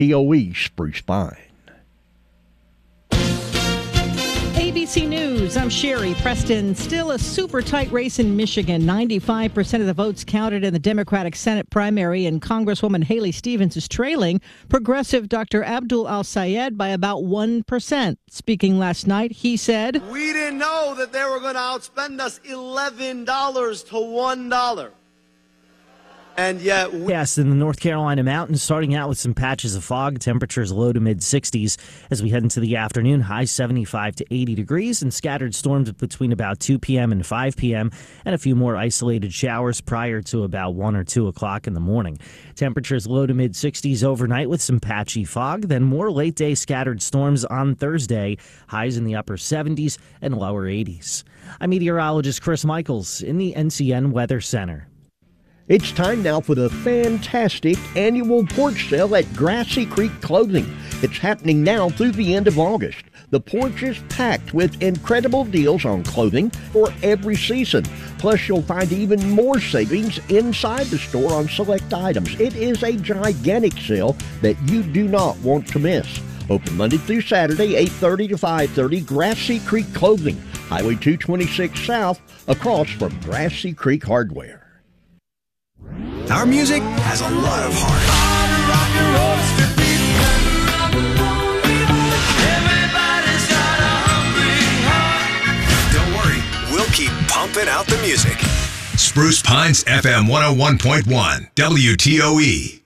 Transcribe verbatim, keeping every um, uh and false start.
T O E Spruce Pine. A B C News, I'm Sherry Preston. Still a super tight race in Michigan. ninety-five percent of the votes counted in the Democratic Senate primary, and Congresswoman Haley Stevens is trailing progressive Doctor Abdul Al-Sayed by about one percent. Speaking last night, he said, "We didn't know that they were going to outspend us eleven dollars to one dollar. And yet, we- yes, in the North Carolina mountains, starting out with some patches of fog, temperatures low to mid sixties as we head into the afternoon, high seventy-five to eighty degrees, and scattered storms between about two p.m. and five p.m., and a few more isolated showers prior to about one or two o'clock in the morning. Temperatures low to mid sixties overnight with some patchy fog, then more late day scattered storms on Thursday, highs in the upper seventies and lower eighties. I'm meteorologist Chris Michaels in the N C N Weather Center. It's time now for the fantastic annual porch sale at Grassy Creek Clothing. It's happening now through the end of August. The porch is packed with incredible deals on clothing for every season. Plus, you'll find even more savings inside the store on select items. It is a gigantic sale that you do not want to miss. Open Monday through Saturday, eight thirty to five thirty, Grassy Creek Clothing, Highway two twenty-six South, across from Grassy Creek Hardware. Our music has a lot of heart. Don't worry, we'll keep pumping out the music. Spruce Pines F M one oh one point one, W T O E.